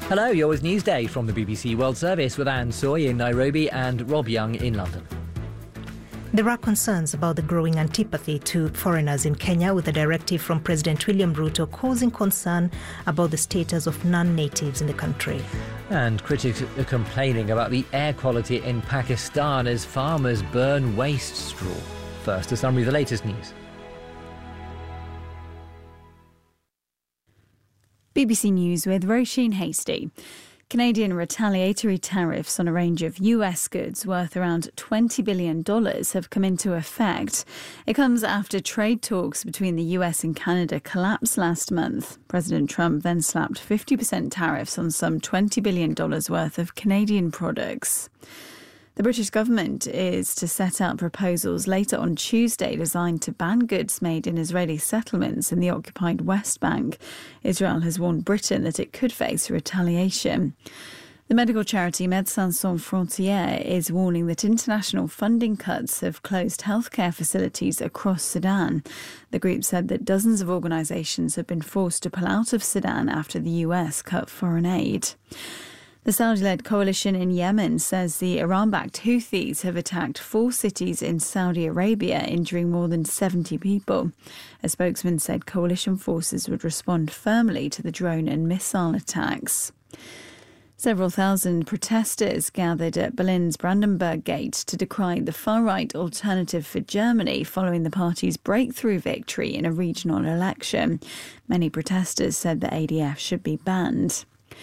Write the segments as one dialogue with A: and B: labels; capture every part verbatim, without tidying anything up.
A: Hello, you're with Newsday from the B B C World Service with Anne Soy in Nairobi and Rob Young in London.
B: There are concerns about the growing antipathy to foreigners in Kenya, with a directive from President William Ruto causing concern about the status of non-natives in the country.
A: And critics are complaining about the air quality in Pakistan as farmers burn waste straw. First, a summary of the latest news.
C: B B C News with Roisin Hasty. Canadian retaliatory tariffs on a range of U S goods worth around twenty billion dollars have come into effect. It comes after trade talks between the U S and Canada collapsed last month. President Trump then slapped fifty percent tariffs on some twenty billion dollars worth of Canadian products. The British government is to set out proposals later on Tuesday designed to ban goods made in Israeli settlements in the occupied West Bank. Israel has warned Britain that it could face retaliation. The medical charity Médecins Sans Frontières is warning that international funding cuts have closed healthcare facilities across Sudan. The group said that dozens of organisations have been forced to pull out of Sudan after the U S cut foreign aid. The Saudi-led coalition in Yemen says the Iran-backed Houthis have attacked four cities in Saudi Arabia, injuring more than seventy people. A spokesman said coalition forces would respond firmly to the drone and missile attacks. Several thousand protesters gathered at Berlin's Brandenburg Gate to decry the far-right Alternative for Germany following the party's breakthrough victory in a regional election. Many protesters said the A D F should be banned.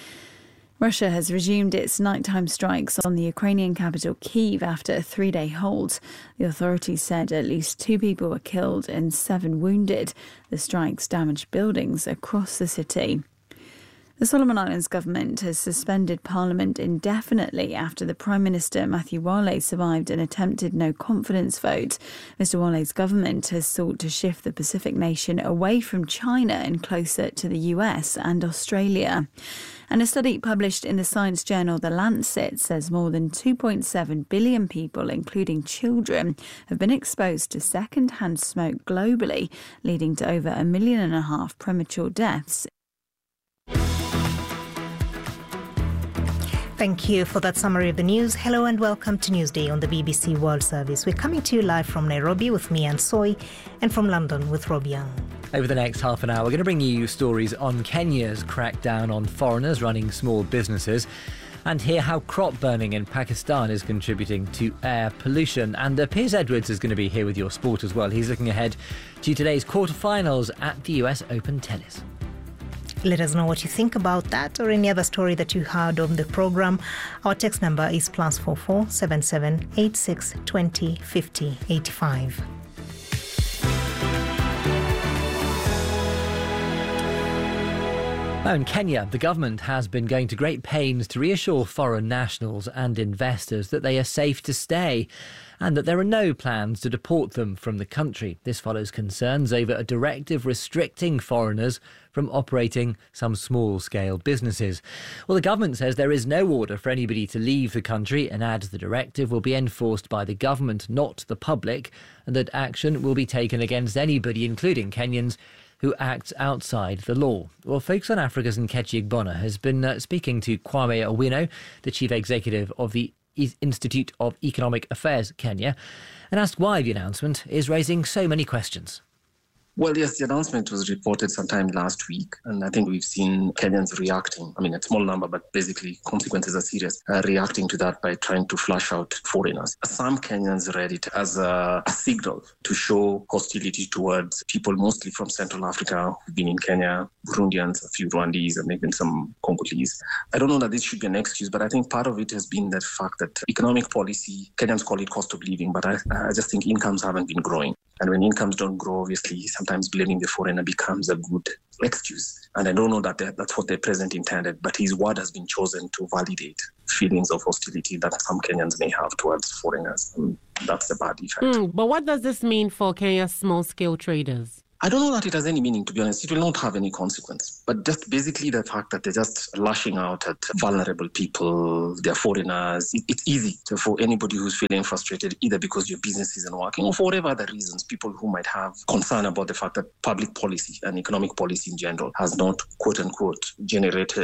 C: Russia has resumed its nighttime strikes on the Ukrainian capital Kyiv after a three-day halt. The authorities said at least two people were killed and seven wounded. The strikes damaged buildings across the city. The Solomon Islands government has suspended Parliament indefinitely after the Prime Minister Matthew Wale survived an attempted no-confidence vote. Mr Wale's government has sought to shift the Pacific nation away from China and closer to the U S and Australia. And a study published in the science journal The Lancet says more than two point seven billion people, including children, have been exposed to second-hand smoke globally, leading to over a million and a half premature deaths.
B: Thank you for that summary of the news. Hello and welcome to Newsday on the B B C World Service. We're coming to you live from Nairobi with me, Anne Soy, and from London with Rob Young.
A: Over the next half an hour, we're going to bring you stories on Kenya's crackdown on foreigners running small businesses and hear how crop burning in Pakistan is contributing to air pollution. And uh, Piers Edwards is going to be here with your sport as well. He's looking ahead to today's quarterfinals at the U S Open Tennis.
B: Let us know what you think about that or any other story that you heard on the programme. Our text number is plus four four seven seven eight six twenty fifty eighty five.
A: Now in Kenya, the government has been going to great pains to reassure foreign nationals and investors that they are safe to stay and that there are no plans to deport them from the country. This follows concerns over a directive restricting foreigners from operating some small-scale businesses. Well, the government says there is no order for anybody to leave the country and adds the directive will be enforced by the government, not the public, and that action will be taken against anybody, including Kenyans, who acts outside the law. Well, Focus on Africa's Nkechi Igbona has been uh, speaking to Kwame Owino, the chief executive of the Institute of Economic Affairs Kenya, and asked why the announcement is raising so many questions.
D: Well, yes, the announcement was reported sometime last week, and I think we've seen Kenyans reacting. I mean, a small number, but basically consequences are serious, uh, reacting to that by trying to flush out foreigners. Some Kenyans read it as a, a signal to show hostility towards people mostly from Central Africa who've been in Kenya, Burundians, a few Rwandese, and maybe some Congolese. I don't know that this should be an excuse, but I think part of it has been the fact that economic policy, Kenyans call it cost of living, but I, I just think incomes haven't been growing. And when incomes don't grow, obviously, sometimes blaming the foreigner becomes a good excuse. And I don't know that that's what the president intended, but his word has been chosen to validate feelings of hostility that some Kenyans may have towards foreigners. And that's the bad effect.
E: Mm, but what does this mean for Kenya's small-scale traders?
D: I don't know that it has any meaning, to be honest. It will not have any consequence. But just basically the fact that they're just lashing out at vulnerable people, they're foreigners. It, it's easy to, for anybody who's feeling frustrated, either because your business isn't working or for whatever other reasons, people who might have concern about the fact that public policy and economic policy in general has not, quote unquote, generated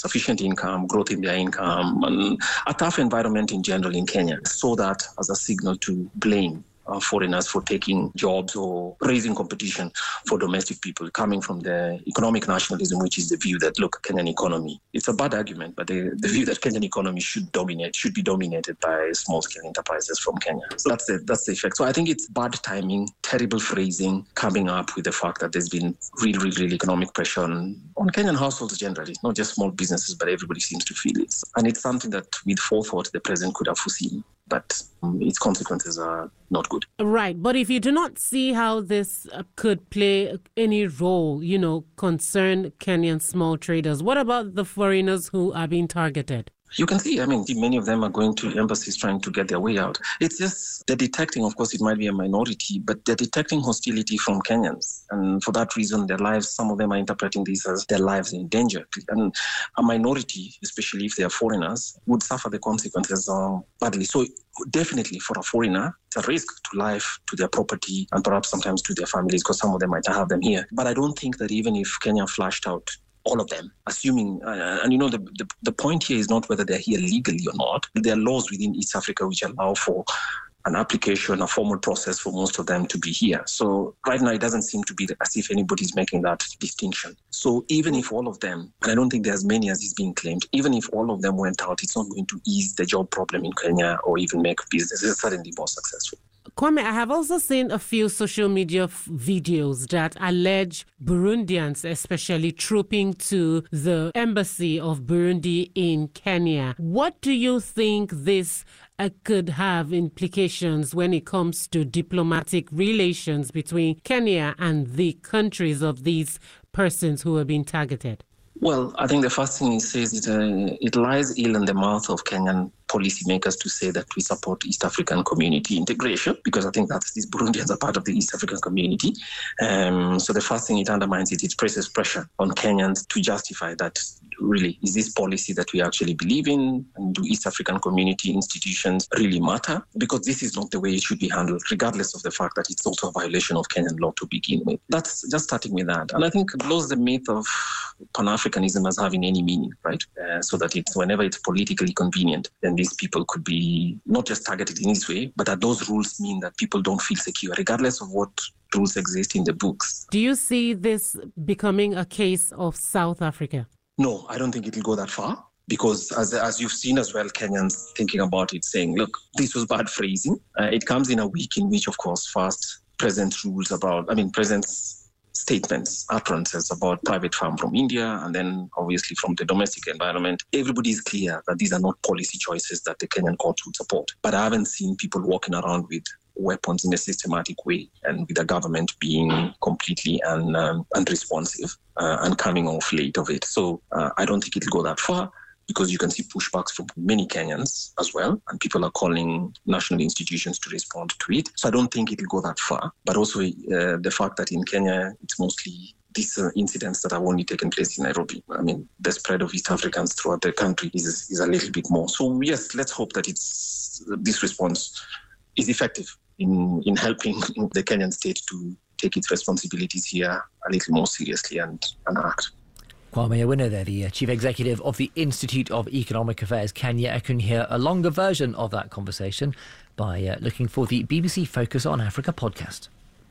D: sufficient income, growth in their income, and a tough environment in general in Kenya. Saw that as a signal to blame Uh, foreigners for taking jobs or raising competition for domestic people, coming from the economic nationalism, which is the view that, look, Kenyan economy, it's a bad argument, but the, the view that Kenyan economy should dominate, should be dominated by small-scale enterprises from Kenya. So that's the, that's the effect. So I think it's bad timing, terrible phrasing, coming up with the fact that there's been real, real, real economic pressure on, on Kenyan households generally, not just small businesses, but everybody seems to feel it. And it's something that with forethought the president could have foreseen, but um, its consequences are not good.
E: Right. But if you do not see how this uh, could play any role, you know, concern Kenyan small traders, what about the foreigners who are being targeted?
D: You can see, I mean, many of them are going to embassies trying to get their way out. It's just they're detecting, of course, it might be a minority, but they're detecting hostility from Kenyans. And for that reason, their lives, some of them are interpreting this as their lives in danger. And a minority, especially if they are foreigners, would suffer the consequences um, badly. So definitely for a foreigner, it's a risk to life, to their property, and perhaps sometimes to their families, because some of them might have them here. But I don't think that even if Kenya flashed out all of them, assuming, uh, and you know, the, the the point here is not whether they're here legally or not. There are laws within East Africa which allow for an application, a formal process for most of them to be here. So right now, it doesn't seem to be as if anybody's making that distinction. So even if all of them, and I don't think there's many as is being claimed, even if all of them went out, it's not going to ease the job problem in Kenya or even make businesses suddenly more successful.
E: Kwame, I have also seen a few social media f- videos that allege Burundians, especially trooping to the embassy of Burundi in Kenya. What do you think this uh, could have implications when it comes to diplomatic relations between Kenya and the countries of these persons who are being targeted?
D: Well, I think the first thing he says is uh, it lies ill in the mouth of Kenyan policymakers to say that we support East African community integration, because I think that these Burundians are part of the East African community. Um, so the first thing it undermines is it places pressure on Kenyans to justify that really, is this policy that we actually believe in? And do East African community institutions really matter? Because this is not the way it should be handled, regardless of the fact that it's also a violation of Kenyan law to begin with. That's just starting with that. And I think it blows the myth of Pan-Africanism as having any meaning, right? Uh, so that it's whenever it's politically convenient, then these people could be not just targeted in this way, but that those rules mean that people don't feel secure, regardless of what rules exist in the books.
E: Do you see this becoming a case of South Africa?
D: No, I don't think it'll go that far. Because as as you've seen as well, Kenyans thinking about it, saying, look, this was bad phrasing. Uh, it comes in a week in which, of course, first, President rules about, I mean, President's statements, utterances about private farm from India, and then obviously from the domestic environment. Everybody is clear that these are not policy choices that the Kenyan courts would support. But I haven't seen people walking around with weapons in a systematic way and with the government being completely un, um, unresponsive uh, and coming off late of it. So uh, I don't think it'll go that far, because you can see pushbacks from many Kenyans as well, and people are calling national institutions to respond to it. So I don't think it'll go that far. But also uh, the fact that in Kenya, it's mostly these uh, incidents that have only taken place in Nairobi. I mean, the spread of East Africans throughout the country is, is a little bit more. So yes, let's hope that it's this response is effective in, in helping the Kenyan state to take its responsibilities here a little more seriously and, and act.
A: Kwame Awino there, the Chief Executive of the Institute of Economic Affairs Kenya. I can hear a longer version of that conversation by uh, looking for the B B C Focus on Africa podcast.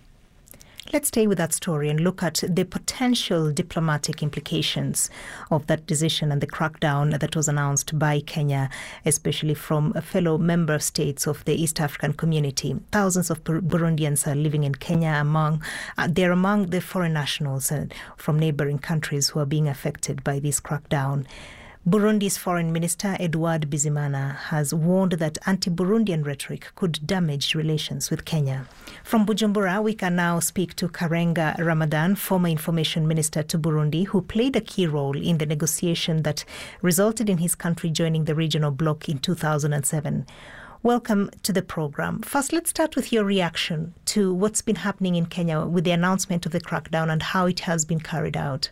B: Let's stay with that story and look at the potential diplomatic implications of that decision and the crackdown that was announced by Kenya, especially from fellow member states of the East African community. Thousands of Burundians are living in Kenya. Among uh, they're among the foreign nationals uh, from neighboring countries who are being affected by this crackdown. Burundi's Foreign Minister Edouard Bizimana has warned that anti-Burundian rhetoric could damage relations with Kenya. From Bujumbura, we can now speak to Karenga Ramadan, former Information Minister to Burundi, who played a key role in the negotiation that resulted in his country joining the regional bloc in two thousand seven. Welcome to the program. First, let's start with your reaction to what's been happening in Kenya with the announcement of the crackdown and how it has been carried out.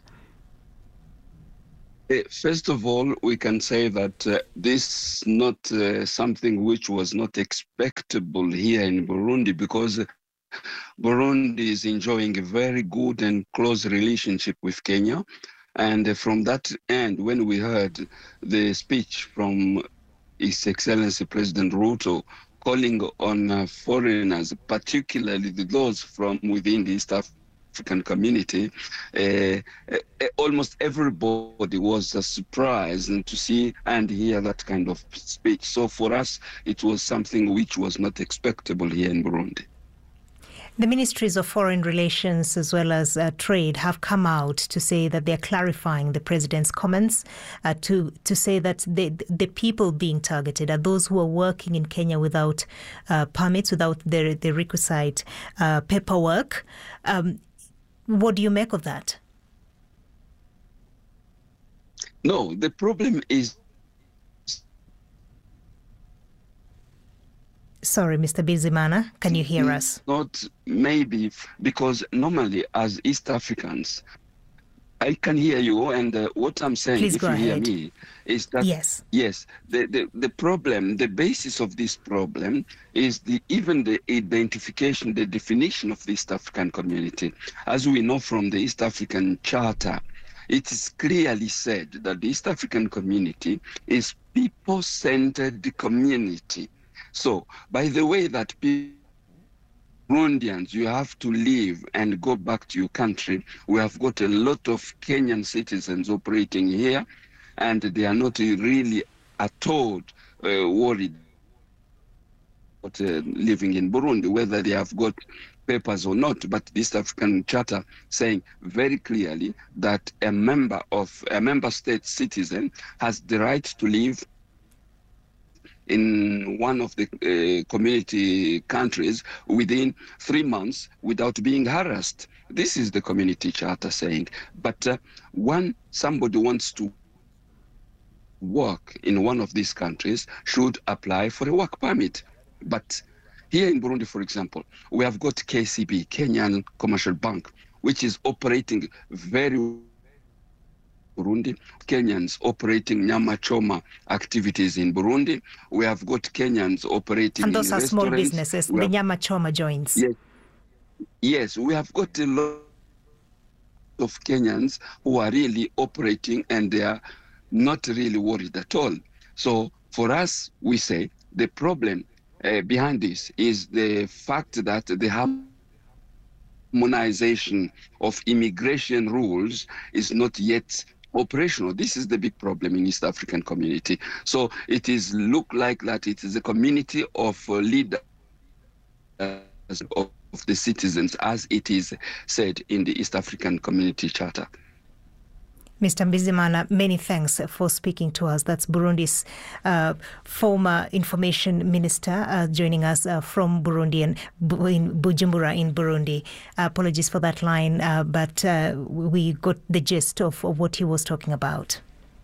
F: First of all, we can say that uh, this is not uh, something which was not expectable here in Burundi, because Burundi is enjoying a very good and close relationship with Kenya. And from that end, when we heard the speech from His Excellency President Ruto calling on uh, foreigners, particularly those from within the East African community, uh, uh, almost everybody was uh, surprised to see and hear that kind of speech. So for us, it was something which was not expectable here in Burundi.
B: The Ministries of Foreign Relations as well as uh, Trade have come out to say that they're clarifying the president's comments, uh, to to say that the, the people being targeted are those who are working in Kenya without uh, permits, without the, the requisite uh, paperwork. Um, what do you make of that?
F: No, the problem is...
B: Sorry, Mister Bizimana, can you hear us?
F: Not maybe, because normally as East Africans, I can hear you, and uh, what I'm saying,
B: Please
F: if
B: go
F: you
B: ahead.
F: hear me, is that
B: yes,
F: yes, the, the, the problem, the basis of this problem is the even the identification, the definition of the East African community. As we know from the East African Charter, it is clearly said that the East African community is people-centered community. So, by the way that Burundians, you have to leave and go back to your country, we have got a lot of Kenyan citizens operating here, and they are not really at all uh, worried about uh, living in Burundi, whether they have got papers or not. But the East African Charter saying very clearly that a member of a member state citizen has the right to live in one of the uh, community countries within three months without being harassed. This is the community charter saying. But uh, when somebody wants to work in one of these countries, should apply for a work permit. But here in Burundi, for example, we have got K C B, Kenyan Commercial Bank, which is operating very Burundi, Kenyans operating Nyama Choma activities in Burundi. We have got Kenyans operating in
B: and those
F: in
B: are small businesses,
F: we
B: the
F: have,
B: Nyama Choma joints.
F: Yes, yes, we have got a lot of Kenyans who are really operating, and they are not really worried at all. So for us, we say the problem uh, behind this is the fact that they have harmonization of immigration rules is not yet operational. This is the big problem in East African community. So it is look like that it is a community of uh, leaders uh, of, of the citizens, as it is said in the East African Community Charter.
B: Mister Bizimana, many thanks for speaking to us. That's Burundi's uh, former information minister uh, joining us uh, from Burundi and in Bujumbura in Burundi. Uh, apologies for that line, uh, but uh, we got the gist of, of what he was talking about.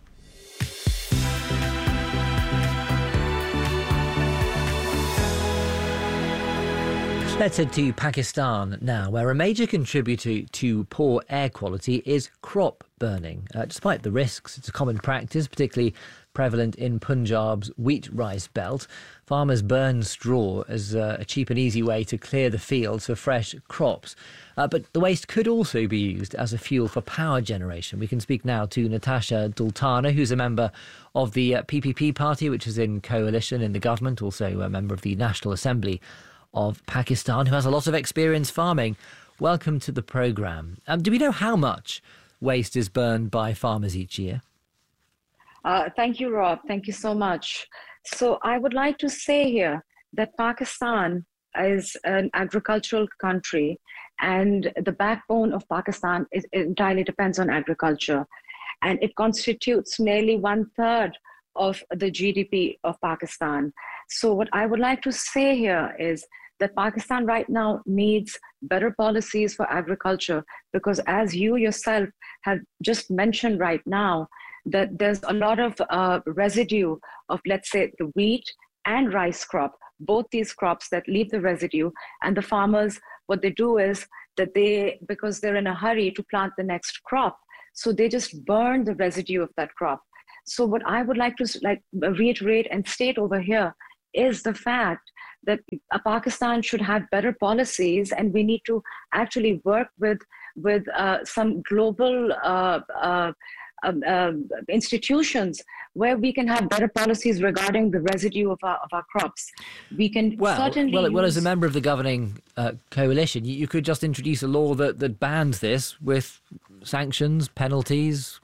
A: Let's head to Pakistan now, where a major contributor to poor air quality is crop burning. Uh, despite the risks, it's a common practice, particularly prevalent in Punjab's wheat rice belt. Farmers burn straw as uh, a cheap and easy way to clear the fields for fresh crops. Uh, but the waste could also be used as a fuel for power generation. We can speak now to Natasha Dultana, who's a member of the uh, P P P party, which is in coalition in the government, also a member of the National Assembly of Pakistan, who has a lot of experience farming. Welcome to the programme. Um, do we know how much waste is burned by farmers each year?
G: Uh, thank you, Rob. Thank you so much. So I would like to say here that Pakistan is an agricultural country, and the backbone of Pakistan is, entirely depends on agriculture. And it constitutes nearly one third of the G D P of Pakistan. So what I would like to say here is that Pakistan right now needs better policies for agriculture, because as you yourself have just mentioned right now, that there's a lot of uh, residue of, let's say, the wheat and rice crop, both these crops that leave the residue, and the farmers, what they do is that they, because they're in a hurry to plant the next crop, so they just burn the residue of that crop. So what I would like to like reiterate and state over here is the fact that Pakistan should have better policies, and we need to actually work with with uh, some global uh, uh, um, uh, institutions where we can have better policies regarding the residue of our, of our crops. We can
A: well,
G: certainly
A: well,
G: use...
A: well, as a member of the governing uh, coalition, you, you could just introduce a law that, that bans this with sanctions, penalties,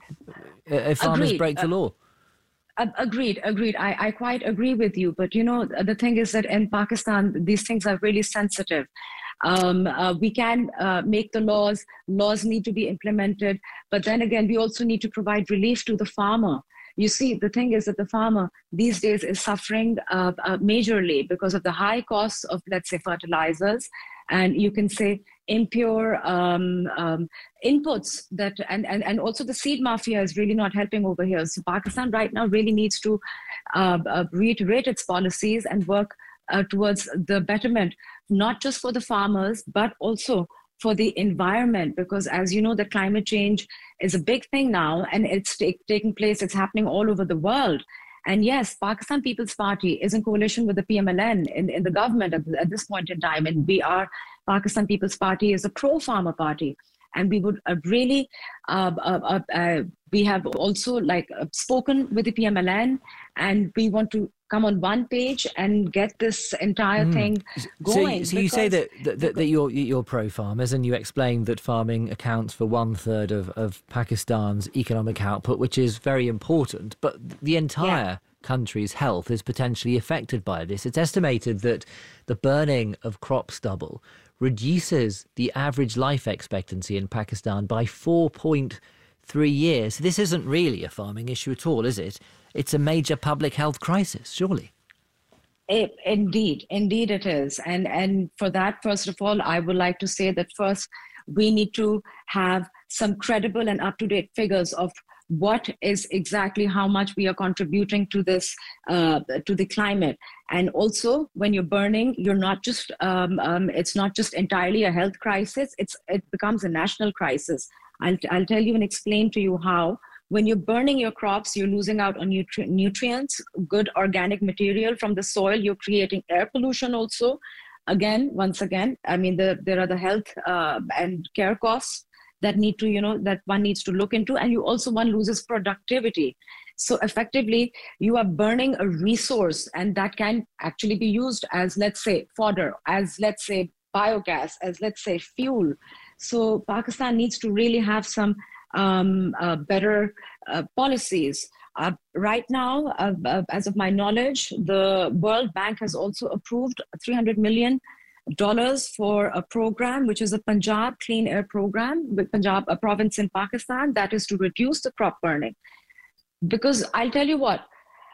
A: if farmers
G: Agreed.
A: break the law.
G: Uh, agreed, agreed. I, I quite agree with you. But, you know, the thing is that in Pakistan, these things are really sensitive. Um, uh, we can uh, make the laws, laws need to be implemented. But then again, we also need to provide relief to the farmer. You see, the thing is that the farmer these days is suffering uh, uh, majorly because of the high costs of, let's say, fertilizers, and you can say impure um, um, inputs that, and, and, and also the seed mafia is really not helping over here. So Pakistan right now really needs to uh, uh, reiterate its policies and work uh, towards the betterment, not just for the farmers, but also for the environment, because as you know, the climate change is a big thing now, and it's take, taking place, it's happening all over the world. And yes, Pakistan People's Party is in coalition with the P M L N in, in the government at, at this point in time. And we are, Pakistan People's Party is a pro-farmer party. And we would uh, really, uh, uh, uh, we have also like uh, spoken with the P M L N, and we want to come on one page and get this entire mm. thing going.
A: So, so you say that that, that, that you're, you're pro-farmers, and you explained that farming accounts for one third of, of Pakistan's economic output, which is very important. But the entire yeah. country's health is potentially affected by this. It's estimated that the burning of crop stubble reduces the average life expectancy in Pakistan by four point three years. This isn't really a farming issue at all, is it? It's a major public health crisis, surely.
G: It, indeed, indeed it is. And, and for that, first of all, I would like to say that first, we need to have some credible and up-to-date figures of what is exactly how much we are contributing to this, uh, to the climate. And also, when you're burning, you're not just, um, um, it's not just entirely a health crisis, it's, it becomes a national crisis. I'll, I'll tell you and explain to you how. When you're burning your crops, you're losing out on nutri- nutrients, good organic material from the soil. You're creating air pollution also. Again, once again, I mean, the, there are the health uh, and care costs that need to, you know, that one needs to look into. And you also, one loses productivity. So effectively, you are burning a resource, and that can actually be used as, let's say, fodder, as, let's say, biogas, as, let's say, fuel. So Pakistan needs to really have some Um, uh, better uh, policies. Uh, right now, uh, uh, as of my knowledge, the World Bank has also approved three hundred million dollars for a program, which is a Punjab Clean Air Program, with Punjab, a province in Pakistan, that is to reduce the crop burning. Because I'll tell you what,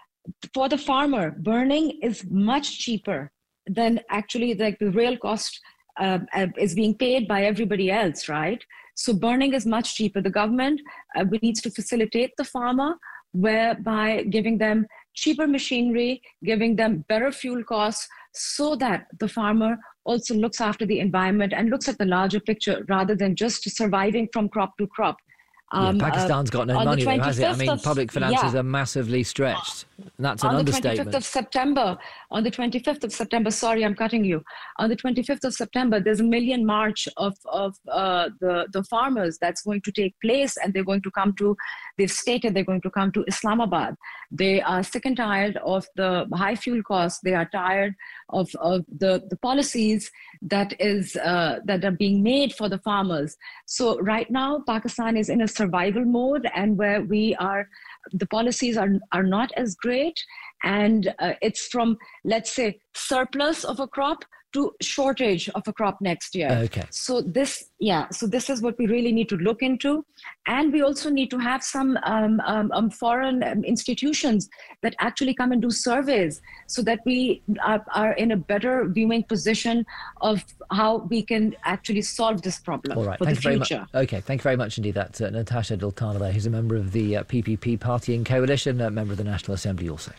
G: for the farmer, burning is much cheaper than actually like the real cost uh, is being paid by everybody else, right? So burning is much cheaper. The government uh, needs to facilitate the farmer, whereby giving them cheaper machinery, giving them better fuel costs, so that the farmer also looks after the environment and looks at the larger picture rather than just surviving from crop to crop.
A: Um, yeah, Pakistan's uh, got no money, though, has it? I mean, of, public finances yeah. are massively stretched. And that's an
G: on
A: understatement.
G: On the twenty-fifth of September, on the twenty-fifth of September, sorry, I'm cutting you. On the twenty-fifth of September, there's a million march of, of uh, the, the farmers that's going to take place, and they're going to come to, they've stated they're going to come to Islamabad. They are sick and tired of the high fuel costs. They are tired of, of the, the policies that is uh, that are being made for the farmers. So right now, Pakistan is in a survival mode, and where we are, the policies are, are not as great, and uh, it's from, let's say, surplus of a crop to shortage of a crop next year.
A: Okay.
G: So this, yeah, so this is what we really need to look into. And we also need to have some um, um, um, foreign um, institutions that actually come and do surveys, so that we are, are in a better viewing position of how we can actually solve this problem
A: All right.
G: for
A: Thank
G: the
A: you
G: future.
A: Very much. Okay, thank you very much indeed. That's uh, Natasha Dultana there, who's a member of the uh, P P P party in coalition, a member of the National Assembly also.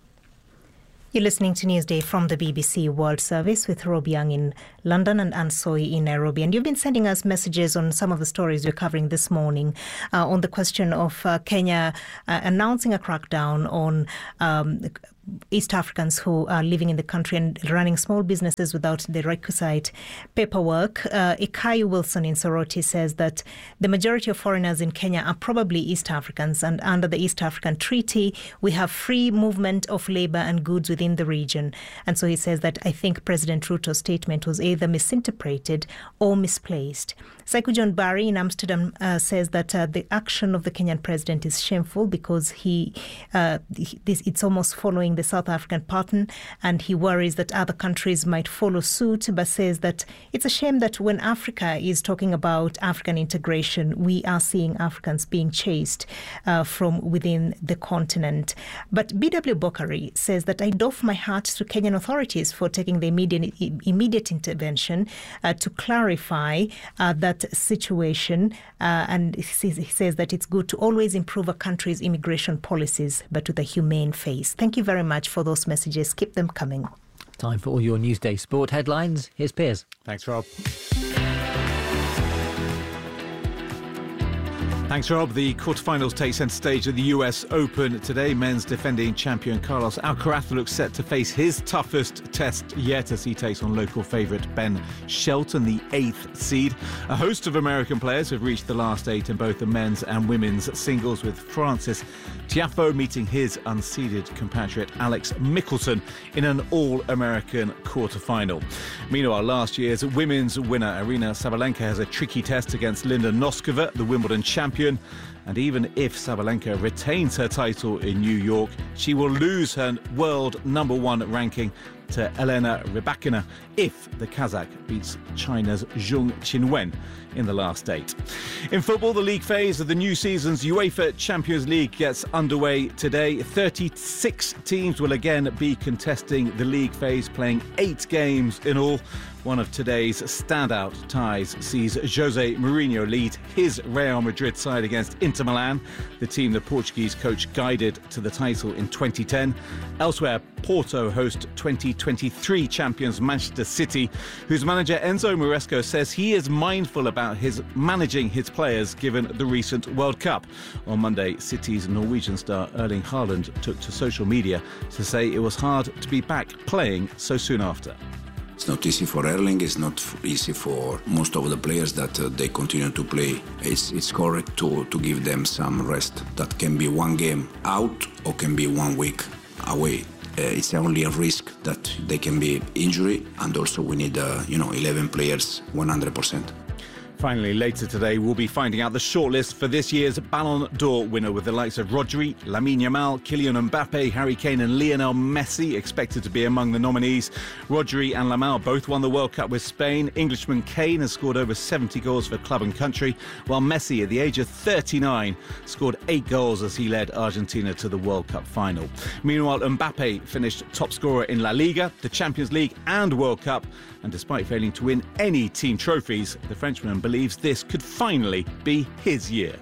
B: You're listening to Newsday from the B B C World Service with Rob Young in London and Ansoi in Nairobi. And you've been sending us messages on some of the stories we're covering this morning uh, on the question of uh, Kenya uh, announcing a crackdown on um, East Africans who are living in the country and running small businesses without the requisite paperwork. Uh, Ikai Wilson in Soroti says that the majority of foreigners in Kenya are probably East Africans, and under the East African Treaty, we have free movement of labour and goods within the region. And so he says that I think President Ruto's statement was either misinterpreted or misplaced. Saiku John Barry in Amsterdam uh, says that uh, the action of the Kenyan president is shameful because he, uh, this, it's almost following the South African pattern, and he worries that other countries might follow suit, but says that it's a shame that when Africa is talking about African integration, we are seeing Africans being chased uh, from within the continent. But B W Bokari says that I doff my hat to Kenyan authorities for taking the immediate, immediate intervention uh, to clarify uh, that situation, uh, and he says that it's good to always improve a country's immigration policies, but with a humane face. Thank you very much for those messages. Keep them coming.
A: Time for all your Newsday sport headlines. Here's Piers.
H: Thanks, Rob. Thanks, Rob. The quarterfinals take centre stage at the U S Open today. Men's defending champion Carlos Alcaraz looks set to face his toughest test yet as he takes on local favourite Ben Shelton, the eighth seed. A host of American players have reached the last eight in both the men's and women's singles, with Francis Tiafoe meeting his unseeded compatriot Alex Michelson in an all-American quarter-final. Meanwhile, last year's women's winner Aryna Sabalenka has a tricky test against Linda Noskova, the Wimbledon champion. And even if Sabalenka retains her title in New York, she will lose her world number one ranking to Elena Rybakina if the Kazakh beats China's Zheng Qinwen in the last eight. In football, the league phase of the new season's UEFA Champions League gets underway today. thirty-six teams will again be contesting the league phase, playing eight games in all. One of today's standout ties sees Jose Mourinho lead his Real Madrid side against Inter Milan, the team the Portuguese coach guided to the title in twenty ten. Elsewhere, Porto host twenty twenty-three champions Manchester City, whose manager Enzo Maresco says he is mindful about his managing his players given the recent World Cup. On Monday, City's Norwegian star Erling Haaland took to social media to say it was hard to be back playing so soon after.
I: It's not easy for Erling, it's not easy for most of the players that uh, they continue to play. It's, it's correct to, to give them some rest. That can be one game out or can be one week away. Uh, it's only a risk that they can be injury, and also we need uh, you know eleven players one hundred percent.
H: Finally, later today, we'll be finding out the shortlist for this year's Ballon d'Or winner, with the likes of Rodri, Lamine Yamal, Kylian Mbappe, Harry Kane and Lionel Messi expected to be among the nominees. Rodri and Yamal both won the World Cup with Spain. Englishman Kane has scored over seventy goals for club and country, while Messi, at the age of thirty-nine, scored eight goals as he led Argentina to the World Cup final. Meanwhile, Mbappe finished top scorer in La Liga, the Champions League and World Cup, and despite failing to win any team trophies, the Frenchman believes this could finally be his year.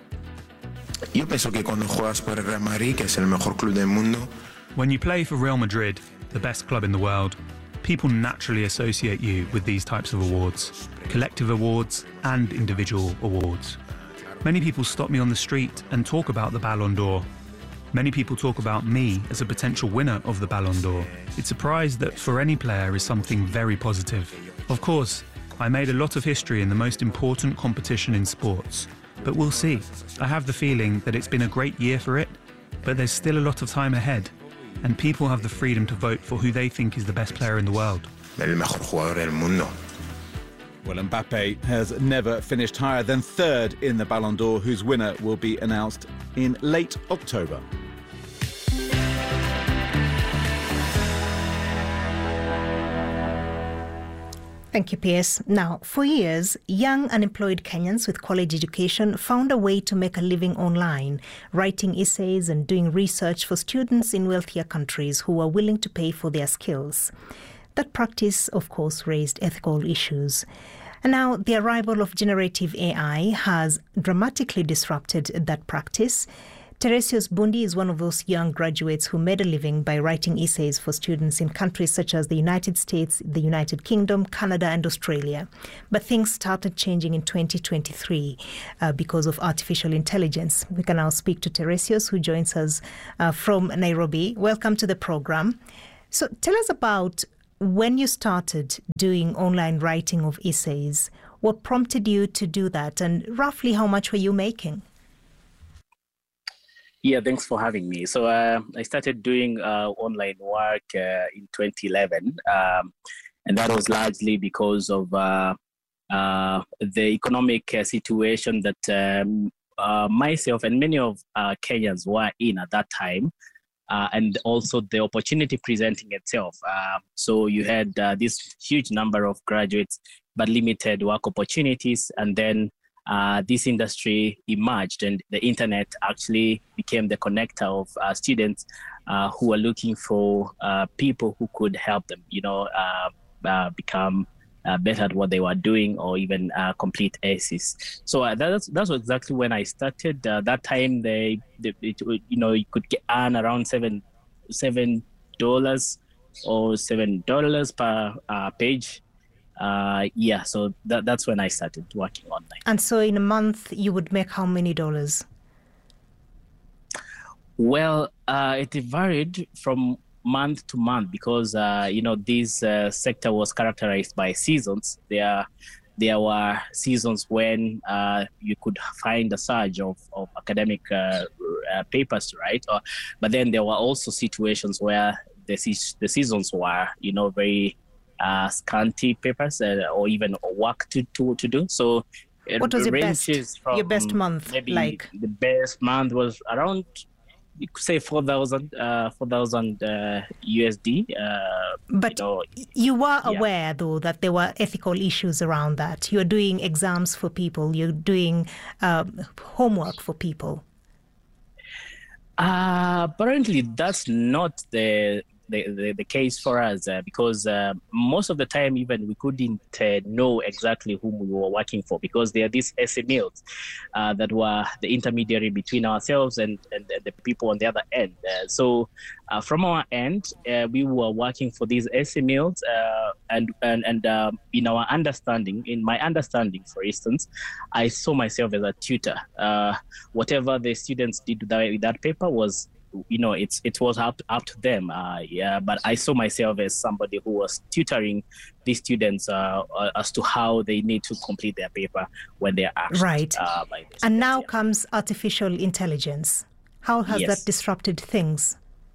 J: When you play for Real Madrid, the best club in the world, people naturally associate you with these types of awards, collective awards and individual awards. Many people stop me on the street and talk about the Ballon d'Or. Many people talk about me as a potential winner of the Ballon d'Or. It's a prize that for any player is something very positive. Of course, I made a lot of history in the most important competition in sports, but we'll see. I have the feeling that it's been a great year for it, but there's still a lot of time ahead, and people have the freedom to vote for who they think is the best player in the world.
H: Well, Mbappe has never finished higher than third in the Ballon d'Or, whose winner will be announced in late October.
B: Thank you, P S. Now, for years, young unemployed Kenyans with college education found a way to make a living online, writing essays and doing research for students in wealthier countries who were willing to pay for their skills. That practice, of course, raised ethical issues. And now the arrival of generative A I has dramatically disrupted that practice. Teresios Bundi is one of those young graduates who made a living by writing essays for students in countries such as the United States, the United Kingdom, Canada and Australia. But things started changing in twenty twenty-three uh, because of artificial intelligence. We can now speak to Teresios, who joins us uh, from Nairobi. Welcome to the program. So tell us about when you started doing online writing of essays. What prompted you to do that, and roughly how much were you making?
K: Yeah, thanks for having me. So uh, I started doing uh, online work uh, in twenty eleven, um, and that was largely because of uh, uh, the economic uh, situation that um, uh, myself and many of uh, Kenyans were in at that time, uh, and also the opportunity presenting itself. Uh, so you had uh, this huge number of graduates, but limited work opportunities, and then Uh, this industry emerged, and the internet actually became the connector of uh, students uh, who were looking for uh, people who could help them, you know, uh, uh, become uh, better at what they were doing, or even uh, complete essays. So uh, that's that's exactly when I started. Uh, that time, they, they it, you know, you could get, earn around seven seven dollars or seven dollars per uh, page. Uh, yeah, so that, that's when I started working online.
B: And so in a month, you would make how many dollars?
K: Well, uh, it varied from month to month because, uh, you know, this uh, sector was characterized by seasons. There, there were seasons when uh, you could find a surge of, of academic uh, uh, papers, right? Or, but then there were also situations where the, the seasons were, you know, very... Uh, scanty papers uh, or even work to, to, to do. So it
B: what was your best,
K: from
B: your best month
K: maybe
B: like?
K: The best month was around, you could say four thousand uh, four thousand uh, U S D. Uh,
B: but
K: you know,
B: you were
K: yeah.
B: aware, though, that there were ethical issues around that. You're doing exams for people. You're doing uh, homework for people.
K: Uh, apparently, that's not the... The, the, the case for us uh, because uh, most of the time even we couldn't uh, know exactly whom we were working for, because there are these S M Es uh, that were the intermediary between ourselves and, and, and the people on the other end. Uh, so uh, from our end, uh, we were working for these S M Es uh, and, and, and um, in our understanding, in my understanding, for instance, I saw myself as a tutor. Uh, whatever the students did with that, with that paper was, you know, it's it was up up to them. Uh, yeah, but I saw myself as somebody who was tutoring these students uh, as to how they need to complete their paper when they are asked.
B: Right.
K: Uh, by the
B: and now
K: yeah.
B: comes artificial intelligence. How has
K: yes.
B: that disrupted things?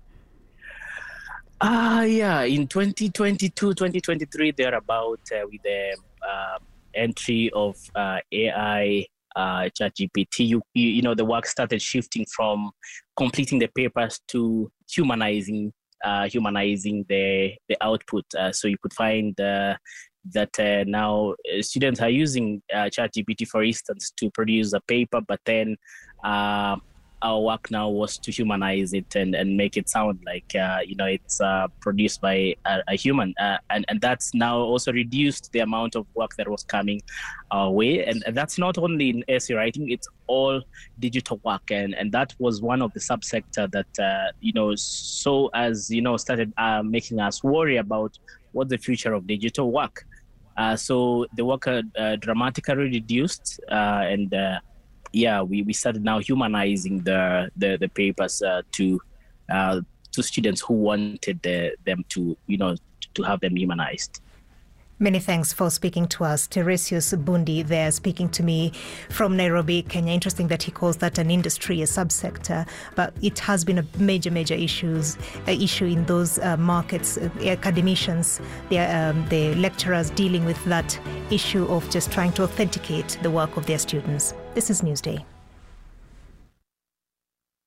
K: Ah, uh, yeah. In twenty twenty-two, twenty twenty-three, they're about uh, with the uh, entry of uh, A I. Uh, ChatGPT, you, you, you know, the work started shifting from completing the papers to humanizing, uh, humanizing the the output. Uh, so you could find uh, that uh, now students are using uh, ChatGPT, for instance, to produce a paper, but then uh, our work now was to humanize it and, and make it sound like, uh, you know, it's uh, produced by a, a human. Uh, and, and that's now also reduced the amount of work that was coming our way. And, and that's not only in essay writing, it's all digital work. And, and that was one of the subsector that, uh, you know, so as, you know, started uh, making us worry about what the future of digital work. Uh, so the work uh, uh, dramatically reduced uh, and uh, yeah, we, we started now humanizing the the, the papers uh, to uh, to students who wanted the, them to, you know, to have them humanized.
B: Many thanks for speaking to us. Teresios Bundi there speaking to me from Nairobi, Kenya. Interesting that he calls that an industry, a subsector, but it has been a major, major issues, uh, issue in those uh, markets. Uh, academicians, the, um, the lecturers dealing with that issue of just trying to authenticate the work of their students. This is Newsday.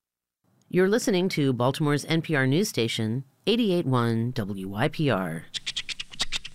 L: You're listening to Baltimore's N P R news station, eighty-eight point one W Y P R.